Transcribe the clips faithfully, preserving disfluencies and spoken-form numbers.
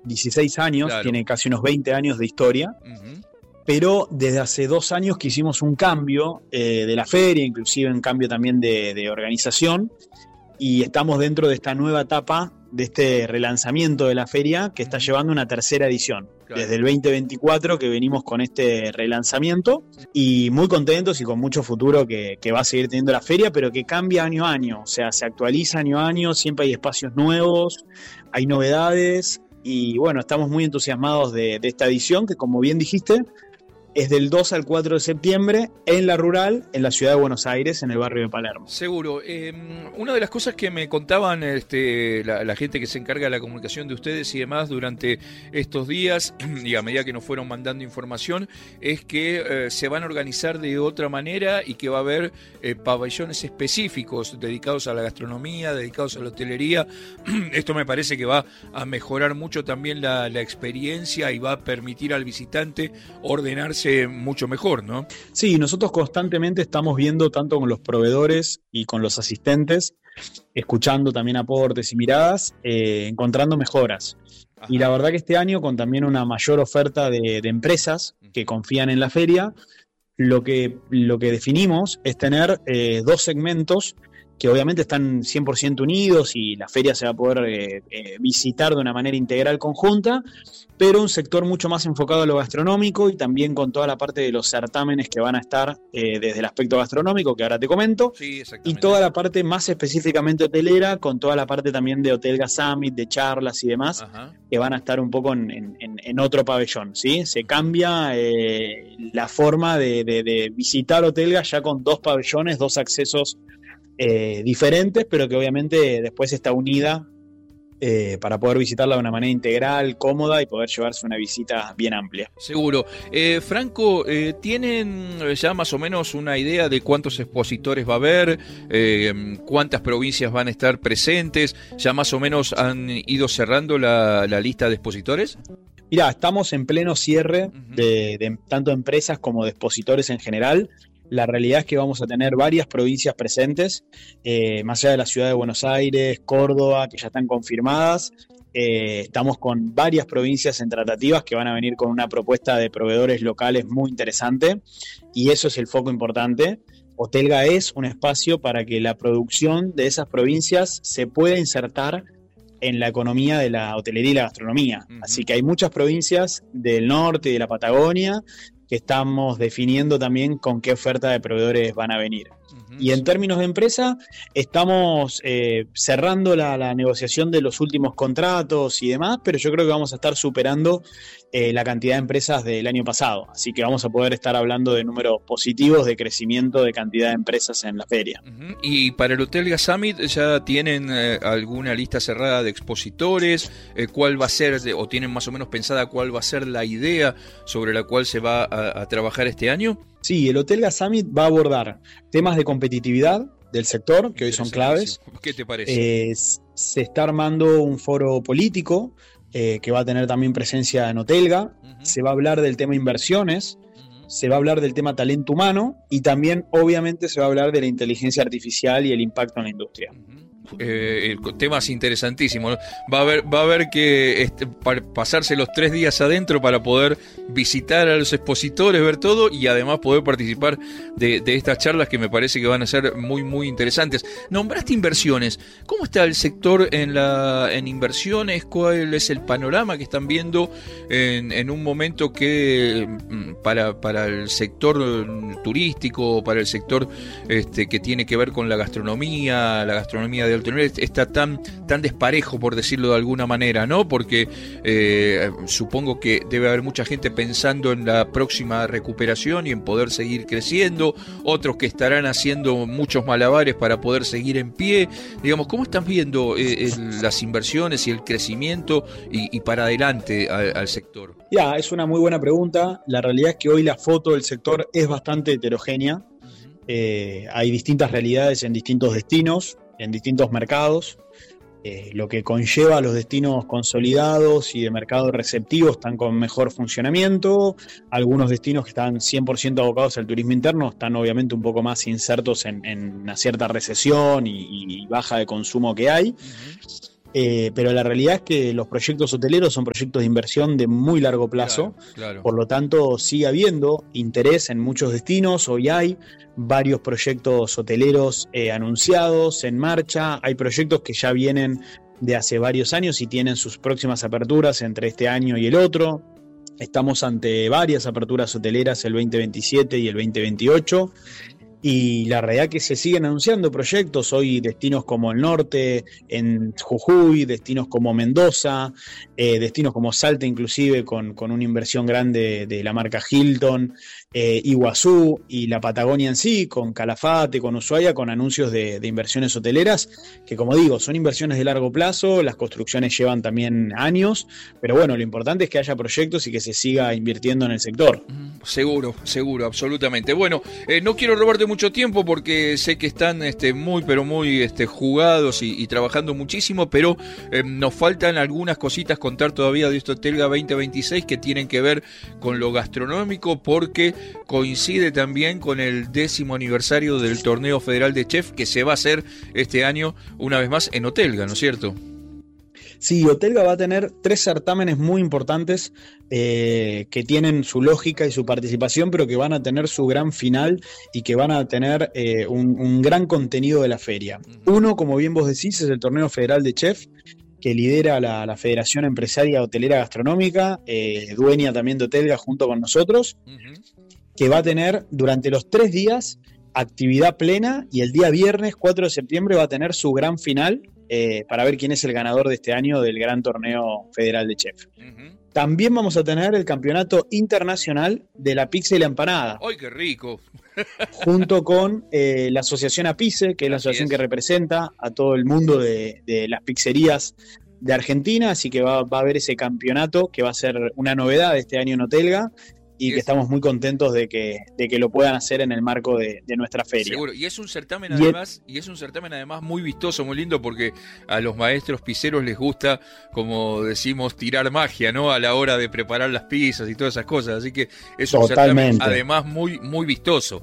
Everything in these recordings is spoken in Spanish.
dieciséis años, Claro. tiene casi unos veinte años de historia, Uh-huh. pero desde hace dos años que hicimos un cambio eh, de la feria, inclusive un cambio también de, de organización, y estamos dentro de esta nueva etapa de este relanzamiento de la feria que está llevando una tercera edición. Claro. Desde el veinte veinticuatro que venimos con este relanzamiento y muy contentos y con mucho futuro que, que va a seguir teniendo la feria, pero que cambia año a año, o sea, se actualiza año a año, siempre hay espacios nuevos, hay novedades y bueno, estamos muy entusiasmados de, de esta edición que, como bien dijiste, es del dos al cuatro de septiembre en la rural, en la ciudad de Buenos Aires, en el barrio de Palermo. Seguro. Eh, una de las cosas que me contaban este, la, la gente que se encarga de la comunicación de ustedes y demás durante estos días, y a medida que nos fueron mandando información, es que eh, se van a organizar de otra manera y que va a haber eh, pabellones específicos dedicados a la gastronomía, dedicados a la hotelería. Esto me parece que va a mejorar mucho también la, la experiencia y va a permitir al visitante ordenarse mucho mejor, ¿no? Sí, nosotros constantemente estamos viendo tanto con los proveedores y con los asistentes, escuchando también aportes y miradas, eh, encontrando mejoras. Ajá. Y la verdad que este año, con también una mayor oferta de, de empresas que confían en la feria, lo que, lo que definimos es tener eh, dos segmentos que obviamente están cien por ciento unidos y la feria se va a poder eh, eh, visitar de una manera integral conjunta, pero un sector mucho más enfocado a lo gastronómico y también con toda la parte de los certámenes que van a estar eh, desde el aspecto gastronómico, que ahora te comento, Sí, y exactamente. toda la parte más específicamente hotelera, con toda la parte también de Hotelga Summit, de charlas y demás, Ajá. que van a estar un poco en, en, en otro pabellón, ¿sí? Se cambia eh, la forma de, de, de visitar Hotelga ya con dos pabellones, dos accesos eh, diferentes, pero que obviamente después está unida eh, para poder visitarla de una manera integral, cómoda y poder llevarse una visita bien amplia. Seguro. Eh, Franco, eh, ¿tienen ya más o menos una idea de cuántos expositores va a haber? Eh, ¿Cuántas provincias van a estar presentes? ¿Ya más o menos han ido cerrando la, la lista de expositores? Mirá, estamos en pleno cierre Uh-huh. de, de tanto empresas como de expositores en general. La realidad es que vamos a tener varias provincias presentes, eh, más allá de la ciudad de Buenos Aires, Córdoba, que ya están confirmadas. Eh, estamos con varias provincias en tratativas que van a venir con una propuesta de proveedores locales muy interesante y eso es el foco importante. Hotelga es un espacio para que la producción de esas provincias se pueda insertar en la economía de la hotelería y la gastronomía. Uh-huh. Así que hay muchas provincias del norte y de la Patagonia que estamos definiendo también con qué oferta de proveedores van a venir. Uh-huh. Y en términos de empresa, estamos eh, cerrando la, la negociación de los últimos contratos y demás, pero yo creo que vamos a estar superando eh, la cantidad de empresas del año pasado. Así que vamos a poder estar hablando de números positivos de crecimiento de cantidad de empresas en la feria. Uh-huh. Y para el Hotelga Summit, ¿ya tienen eh, alguna lista cerrada de expositores? Eh, ¿Cuál va a ser, de, o tienen más o menos pensada cuál va a ser la idea sobre la cual se va a, a trabajar este año? Sí, el Hotelga Summit va a abordar temas de competitividad del sector, que hoy son claves. ¿Qué te parece? Eh, se está armando un foro político eh, que va a tener también presencia en Hotelga. Uh-huh. Se va a hablar del tema inversiones, Uh-huh. se va a hablar del tema talento humano y también, obviamente, se va a hablar de la inteligencia artificial y el impacto en la industria. Uh-huh. Eh, temas interesantísimos. Va a haber, va a haber que este, pa- pasarse los tres días adentro para poder visitar a los expositores, ver todo y además poder participar de, de estas charlas que me parece que van a ser muy muy interesantes. Nombraste inversiones. ¿Cómo está el sector en la en inversiones? ¿Cuál es el panorama que están viendo en, en un momento que para, para el sector turístico, para el sector este, que tiene que ver con la gastronomía, la gastronomía de alto nivel, está tan, tan desparejo, por decirlo de alguna manera, ¿no? Porque eh, supongo que debe haber mucha gente pensando en la próxima recuperación y en poder seguir creciendo, otros que estarán haciendo muchos malabares para poder seguir en pie. Digamos, ¿cómo están viendo eh, el, las inversiones y el crecimiento y, y para adelante al, al sector? Ya, es una muy buena pregunta. La realidad es que hoy la foto del sector es bastante heterogénea. Eh, hay distintas realidades en distintos destinos, en distintos mercados, eh, lo que conlleva a los destinos consolidados y de mercado receptivo están con mejor funcionamiento. Algunos destinos que están cien por ciento abocados al turismo interno están obviamente un poco más insertos en, en una cierta recesión y, y baja de consumo que hay. Uh-huh. Eh, pero la realidad es que los proyectos hoteleros son proyectos de inversión de muy largo plazo, Claro, claro. por lo tanto sigue habiendo interés en muchos destinos. Hoy hay varios proyectos hoteleros eh, anunciados, en marcha, hay proyectos que ya vienen de hace varios años y tienen sus próximas aperturas entre este año y el otro. Estamos ante varias aperturas hoteleras el veinte veintisiete y el veinte veintiocho. Y la realidad que se siguen anunciando proyectos, hoy destinos como el norte, en Jujuy, destinos como Mendoza, eh, destinos como Salta inclusive con, con una inversión grande de la marca Hilton, eh, Iguazú y la Patagonia en sí, con Calafate, con Ushuaia, con anuncios de, de inversiones hoteleras, que como digo, son inversiones de largo plazo, las construcciones llevan también años, pero bueno, lo importante es que haya proyectos y que se siga invirtiendo en el sector. Seguro, seguro, absolutamente. Bueno, eh, no quiero robarte mucho tiempo porque sé que están este, muy, pero muy este, jugados y, y trabajando muchísimo, pero eh, nos faltan algunas cositas contar todavía de esto Telga veinte veintiséis que tienen que ver con lo gastronómico, porque coincide también con el décimo aniversario del Torneo Federal de Chef que se va a hacer este año una vez más en Otelga, ¿no es cierto? Sí, Otelga va a tener tres certámenes muy importantes eh, que tienen su lógica y su participación, pero que van a tener su gran final y que van a tener eh, un, un gran contenido de la feria. Uno, como bien vos decís, es el Torneo Federal de Chef, que lidera la, la Federación Empresaria Hotelera Gastronómica, eh, dueña también de Otelga junto con nosotros, uh-huh. que va a tener durante los tres días actividad plena y el día viernes cuatro de septiembre va a tener su gran final eh, para ver quién es el ganador de este año del Gran Torneo Federal de Chef. Uh-huh. También vamos a tener el Campeonato Internacional de la Pizza y la Empanada. ¡Ay, qué rico! Junto con eh, la Asociación APICE, que es la Así asociación es. que representa a todo el mundo de, de las pizzerías de Argentina, así que va, va a haber ese campeonato que va a ser una novedad este año en Otelga y que estamos muy contentos de que, de que lo puedan hacer en el marco de, de nuestra feria. Seguro, y es un certamen y además, el... y es un certamen además muy vistoso, muy lindo, porque a los maestros pizzeros les gusta, como decimos, tirar magia, ¿no? A la hora de preparar las pizzas y todas esas cosas, así que es un Totalmente. certamen además muy, muy vistoso.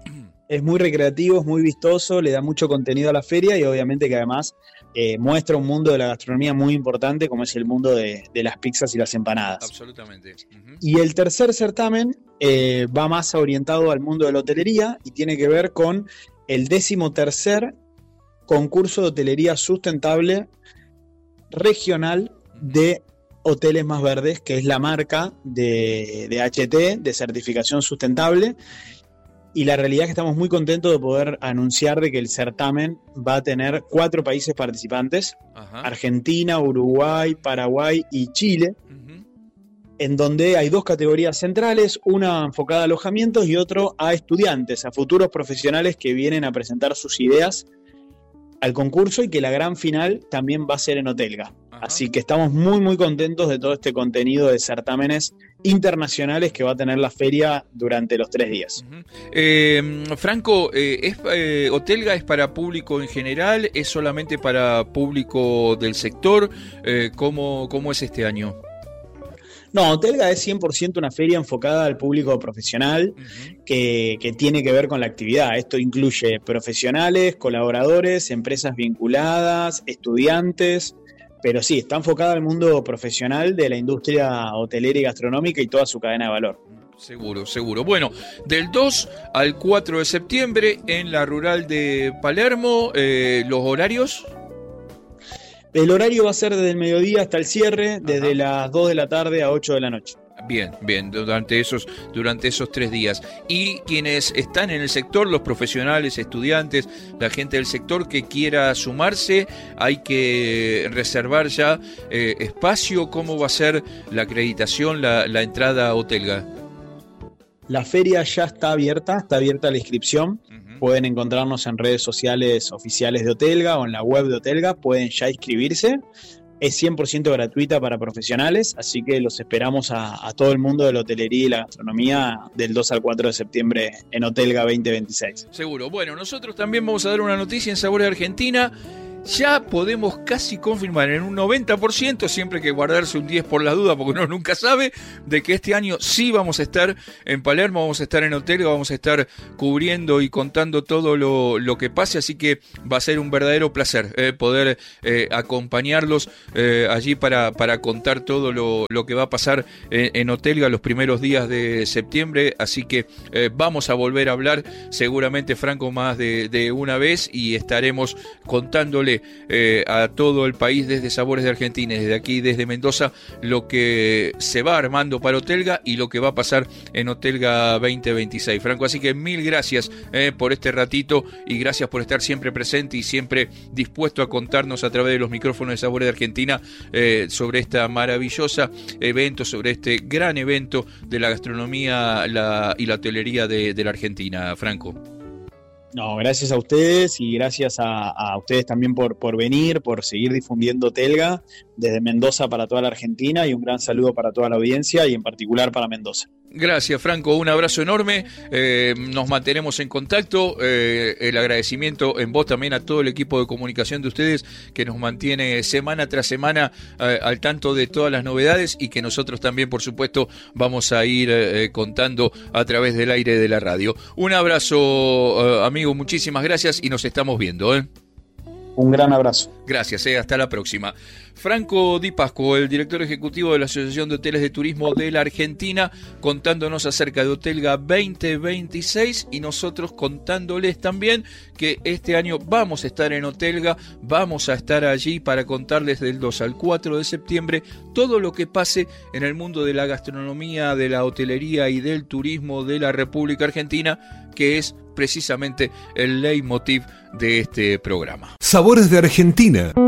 Es muy recreativo, es muy vistoso, le da mucho contenido a la feria y obviamente que además eh, muestra un mundo de la gastronomía muy importante como es el mundo de, de las pizzas y las empanadas. Absolutamente. Uh-huh. Y el tercer certamen eh, va más orientado al mundo de la hotelería y tiene que ver con el décimo tercer concurso de hotelería sustentable regional de Hoteles Más Verdes, que es la marca de, de H T, de certificación sustentable. Y la realidad es que estamos muy contentos de poder anunciar de que el certamen va a tener cuatro países participantes, Ajá. Argentina, Uruguay, Paraguay y Chile, uh-huh. en donde hay dos categorías centrales, una enfocada a alojamientos y otro a estudiantes, a futuros profesionales que vienen a presentar sus ideas al concurso y que la gran final también va a ser en Otelga. Ajá. Así que estamos muy muy contentos de todo este contenido de certámenes internacionales que va a tener la feria durante los tres días. Uh-huh. eh, Franco, eh, ¿es, eh, ¿Otelga es para público en general? ¿Es solamente para público del sector? Eh, ¿cómo, ¿Cómo es este año? No, Otelga es cien por ciento una feria enfocada al público profesional uh-huh. que, que tiene que ver con la actividad. Esto incluye profesionales, colaboradores, empresas vinculadas, estudiantes, pero sí, está enfocada al mundo profesional de la industria hotelera y gastronómica y toda su cadena de valor. Seguro, seguro. Bueno, del dos al cuatro de septiembre en la rural de Palermo, eh, ¿los horarios? El horario va a ser desde el mediodía hasta el cierre, desde Ajá. las dos de la tarde a ocho de la noche. Bien, bien, durante esos, durante esos tres días. Y quienes están en el sector, los profesionales, estudiantes, la gente del sector que quiera sumarse, hay que reservar ya eh, espacio. ¿Cómo va a ser la acreditación, la, la entrada a Otelga? La feria ya está abierta, está abierta la inscripción. Uh-huh. Pueden encontrarnos en redes sociales oficiales de Otelga o en la web de Otelga, pueden ya inscribirse. Es cien por ciento gratuita para profesionales, así que los esperamos a, a todo el mundo de la hotelería y la gastronomía del dos al cuatro de septiembre en Otelga veinte veintiséis. Seguro. Bueno, nosotros también vamos a dar una noticia en Sabores de Argentina. ya podemos casi confirmar en un noventa por ciento, siempre hay que guardarse un diez por las dudas porque uno nunca sabe, de que este año sí vamos a estar en Palermo, vamos a estar en Otelga, vamos a estar cubriendo y contando todo lo, lo que pase, así que va a ser un verdadero placer eh, poder eh, acompañarlos eh, allí para, para contar todo lo, lo que va a pasar en, en Otelga los primeros días de septiembre, así que eh, vamos a volver a hablar seguramente, Franco, más de, de una vez, y estaremos contándole eh, a todo el país desde Sabores de Argentina, desde aquí, desde Mendoza, lo que se va armando para Otelga y lo que va a pasar en Otelga veinte veintiséis. Franco, así que mil gracias eh, por este ratito y gracias por estar siempre presente y siempre dispuesto a contarnos a través de los micrófonos de Sabores de Argentina eh, sobre esta maravillosa evento, sobre este gran evento de la gastronomía la, y la hotelería de, de la Argentina, Franco. No, gracias a ustedes y gracias a, a ustedes también por, por venir, por seguir difundiendo Otelga desde Mendoza para toda la Argentina, y un gran saludo para toda la audiencia y en particular para Mendoza. Gracias, Franco, un abrazo enorme, eh, nos mantenemos en contacto, eh, el agradecimiento en vos también a todo el equipo de comunicación de ustedes que nos mantiene semana tras semana eh, al tanto de todas las novedades y que nosotros también, por supuesto, vamos a ir eh, contando a través del aire de la radio. Un abrazo, eh, amigo, muchísimas gracias y nos estamos viendo, ¿eh? Un gran abrazo. Gracias, eh, hasta la próxima. Franco Di Pasquo, el director ejecutivo de la Asociación de Hoteles de Turismo de la Argentina, contándonos acerca de Otelga veinte veintiséis y nosotros contándoles también que este año vamos a estar en Otelga, vamos a estar allí para contarles del dos al cuatro de septiembre todo lo que pase en el mundo de la gastronomía, de la hotelería y del turismo de la República Argentina, que es precisamente el leitmotiv de este programa. Sabores de Argentina.